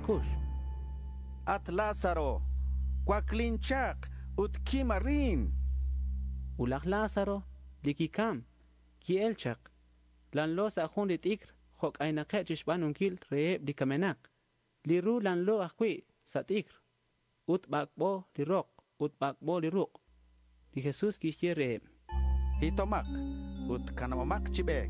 kush. At Lázaro, cuaclinchak, utkimarin. Ulach Lázaro, likikam, kielchak. Lan lo sa jun litikr, jok aynaqe chishbanunkil reeb likamenak. Liru lan lo akwi sa tikr. Ut bakbo lirok, ut bakbo liruk. Li Jesus kishye reeb. Hitomak, kanamamak chibek.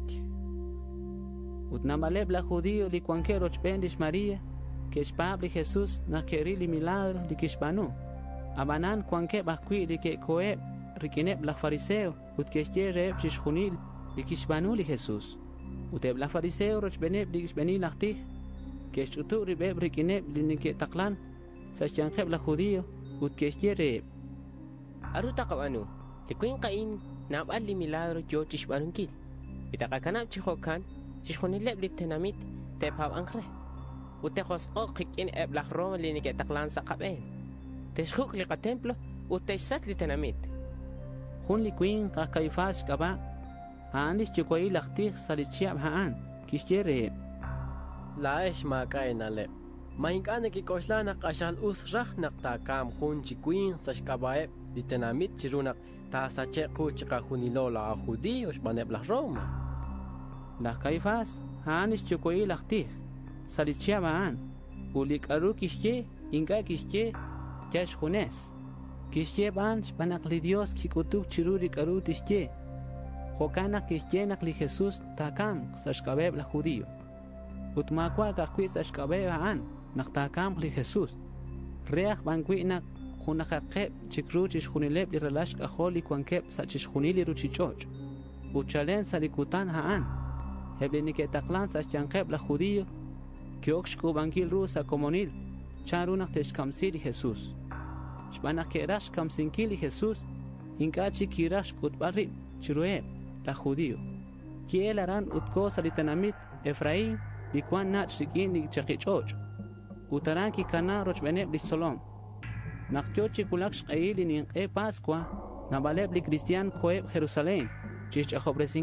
Ut namaleb la judío li cuanquero chpendish María, que espabli Jesús na querili milagro li kishbanu. Abanan cuanque bakwi li que coeb rikineb la fariseo, ut kishye reeb chishjunil li kishbanu li Jesús. Uteb la fariseo rochbeneb li kishbeni lachtih, que chutu ribeb rikineb li nike taklan, sa chanjeb la judío, ut kishye reeb. Aruta kabanu, li kuin kain nabal li milagro yo chishbanunkil. Itakakanab chihokan, chishjunileb li tenamit, tepab angre. Utejos okikin eb la Roma li nike taklan sa kaben. Teshuk li ka templo, utesat li tenamit. Hun li kuin ka Caifás kaba, haandis chukwai lachtih salichiab haan, kishye reeb. Laesh makain alep. Mahinkane ki koslana kashal usrah naktakam hun chikwin sashkabaeb li tenamit chirunak ta sa cheku chika hunilola a judíos baneb la Roma. La Caifás haandis chukwai lachtih salichiab haan, ulik aru kishye inga kishye Yash Junes, kishye ban spanakli Dios kikutuk chiruri karu tishye. Jokana kishye nakli Jesús takam sashkabeb la judío. Utmakwa kakwi sashkabeb an naktakam li Jesús. Reach banquinak junakakeb chikru chishjunileb li relash kaholi kwankeb sa chishjunili ruchichoch. Uchalen salikutan haan. Heblinike taklan sashchankeb la judío. Kiokshku bankil rusa komonil. Charunak teshkamsili Jesús. Shbanak kerash kamsinkili Jesús, inkachi kirash kutbarib, chirueb, la judío. Kiel aran utko salitanamit Efraín, likuan nat shikin li chakichoch. Utaran ki kana rochbeneb li solom. Nakchochi kulak shqaili ni Pascua, nabaleb li Cristian koeb Jerusalén, chichachobresin